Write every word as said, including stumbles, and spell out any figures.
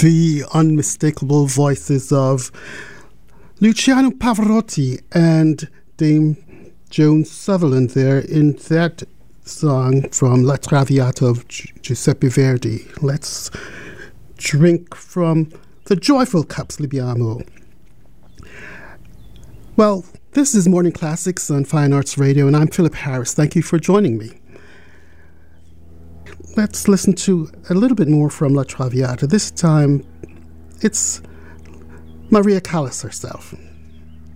the unmistakable voices of Luciano Pavarotti and Dame Joan Sutherland there in that song from La Traviata of Gi- Giuseppe Verdi. Let's drink from the joyful cups, Libiamo. Well, this is Morning Classics on Fine Arts Radio, and I'm Philip Harris. Thank you for joining me. Let's listen to a little bit more from La Traviata. This time, it's Maria Callas herself.